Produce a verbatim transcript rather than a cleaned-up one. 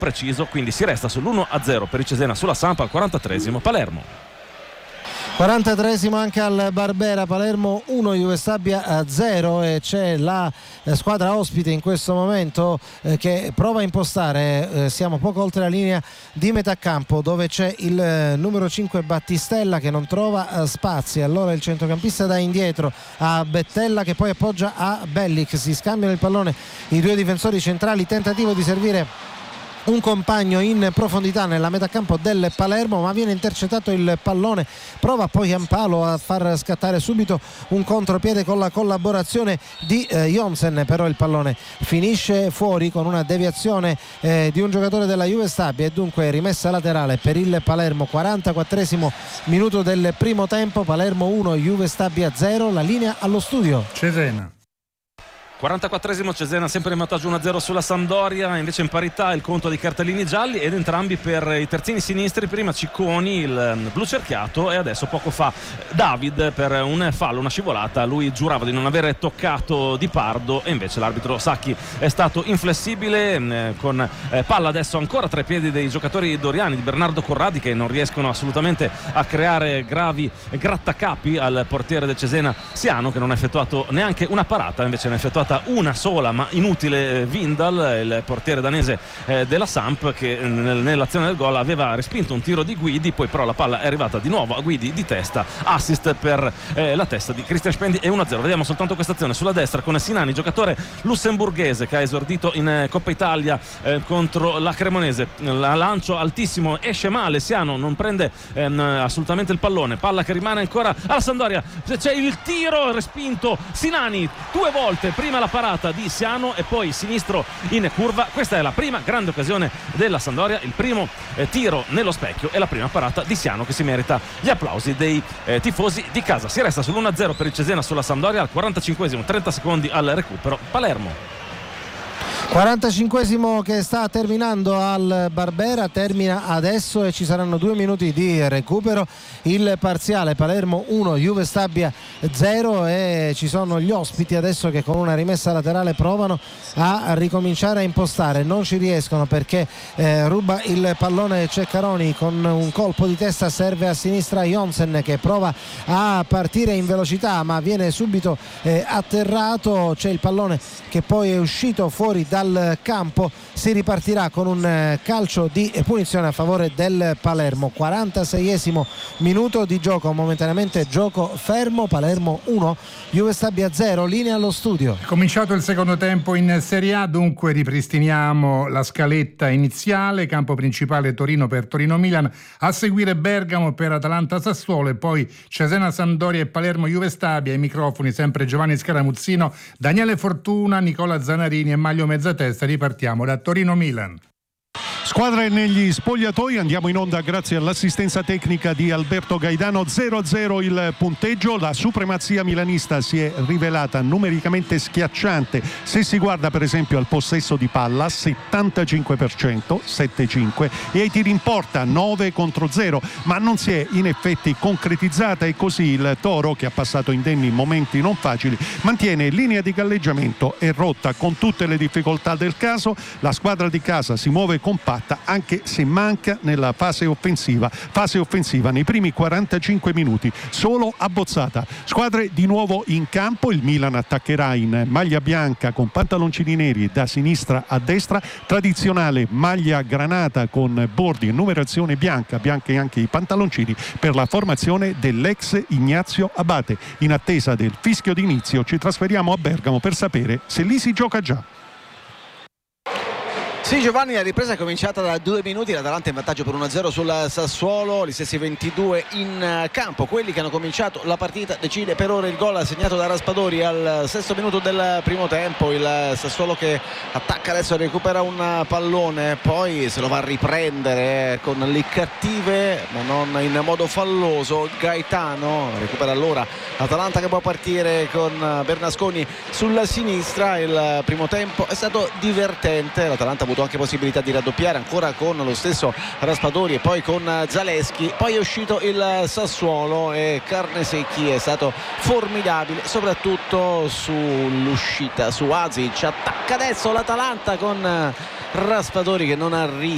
preciso, quindi si resta sull'uno a zero per il Cesena sulla Samp al quarantatreesimo. Palermo quarantatreesimo anche al Barbera, Palermo uno, Juve Stabia zero, e c'è la eh, squadra ospite in questo momento eh, che prova a impostare, eh, siamo poco oltre la linea di metà campo dove c'è il eh, numero cinque Battistella che non trova eh, spazi, allora il centrocampista dà indietro a Bettella che poi appoggia a Bellic, si scambiano il pallone i due difensori centrali, tentativo di servire un compagno in profondità nella metà campo del Palermo, ma viene intercettato il pallone, prova poi Ampalo a far scattare subito un contropiede con la collaborazione di eh, Jonsen, però il pallone finisce fuori con una deviazione eh, di un giocatore della Juve Stabia e dunque rimessa laterale per il Palermo. quarantaquattresimo minuto del primo tempo, Palermo uno, Juve Stabia zero. La linea allo studio. Cesena. quarantaquattresimo, Cesena sempre in vantaggio uno a zero sulla Sampdoria, invece in parità il conto dei cartellini gialli ed entrambi per i terzini sinistri, prima Cicconi il blu cerchiato e adesso poco fa David per un fallo, una scivolata, lui giurava di non avere toccato Di Pardo e invece l'arbitro Sacchi è stato inflessibile, eh, con eh, palla adesso ancora tra i piedi dei giocatori doriani, di Bernardo Corradi, che non riescono assolutamente a creare gravi grattacapi al portiere del Cesena Siano, che non ha effettuato neanche una parata, invece ne ha effettuata una sola ma inutile Vindal, il portiere danese eh, della Samp, che nel, nell'azione del gol aveva respinto un tiro di Guidi, poi però la palla è arrivata di nuovo a Guidi di testa, assist per eh, la testa di Cristian Spendi e uno a zero. Vediamo soltanto questa azione sulla destra con Sinani, giocatore lussemburghese che ha esordito in eh, Coppa Italia eh, contro la Cremonese, la lancio altissimo, esce male, Siano non prende ehm, assolutamente il pallone, palla che rimane ancora alla Sampdoria, c'è il tiro respinto, Sinani due volte, prima la parata di Siano e poi sinistro in curva. Questa è la prima grande occasione della Sampdoria, il primo eh, tiro nello specchio e la prima parata di Siano che si merita gli applausi dei eh, tifosi di casa. Si resta sull'uno a zero per il Cesena sulla Sampdoria al quarantacinquesimo, trenta secondi al recupero. Palermo quarantacinquesimo che sta terminando al Barbera, termina adesso e ci saranno due minuti di recupero. Il parziale Palermo uno, Juve Stabia zero, e ci sono gli ospiti adesso che con una rimessa laterale provano a ricominciare a impostare, non ci riescono perché eh, ruba il pallone Ceccaroni con un colpo di testa, serve a sinistra Jonsen che prova a partire in velocità ma viene subito eh, atterrato, c'è il pallone che poi è uscito fuori da dal campo, si ripartirà con un calcio di punizione a favore del Palermo. quarantaseiesimo minuto di gioco, momentaneamente gioco fermo, Palermo uno, Juve Stabia zero. Linea allo studio. È cominciato il secondo tempo in Serie A, dunque ripristiniamo la scaletta iniziale. Campo principale Torino per Torino-Milan, a seguire Bergamo per Atalanta-Sassuolo e poi Cesena-Sampdoria e Palermo-Juve Stabia. Ai microfoni sempre Giovanni Scaramuzzino, Daniele Fortuna, Nicola Zanarini e Maglio Mezzatesta. Ripartiamo da Torino-Milan. Squadre negli spogliatoi, andiamo in onda grazie all'assistenza tecnica di Alberto Gaidano. Zero a zero il punteggio, la supremazia milanista si è rivelata numericamente schiacciante se si guarda per esempio al possesso di palla, settantacinque per cento, sette a cinque, e ai tiri in porta nove contro zero, ma non si è in effetti concretizzata e così il Toro, che ha passato indenni momenti non facili, mantiene linea di galleggiamento e rotta con tutte le difficoltà del caso. La squadra di casa si muove compatta anche se manca nella fase offensiva fase offensiva nei primi quarantacinque minuti, solo abbozzata. Squadre di nuovo in campo, il Milan attaccherà in maglia bianca con pantaloncini neri da sinistra a destra, tradizionale maglia granata con bordi e numerazione bianca, bianche anche i pantaloncini per la formazione dell'ex Ignazio Abate. In attesa del fischio d'inizio ci trasferiamo a Bergamo per sapere se lì si gioca già. Sì, Giovanni, la ripresa è cominciata da due minuti, l'Atalanta in vantaggio per uno a zero sul Sassuolo, gli stessi ventidue in campo, quelli che hanno cominciato la partita. Decide per ora il gol segnato da Raspadori al sesto minuto del primo tempo, il Sassuolo che attacca adesso, recupera un pallone, poi se lo va a riprendere con le cattive ma non in modo falloso Gaetano, recupera allora l'Atalanta che può partire con Bernasconi sulla sinistra. Il primo tempo è stato divertente, l'Atalanta ha avuto anche possibilità di raddoppiare ancora con lo stesso Raspadori e poi con Zaleschi, poi è uscito il Sassuolo e Carnesecchi è stato formidabile soprattutto sull'uscita, su Azic. Attacca adesso l'Atalanta con Raspadori che non arriva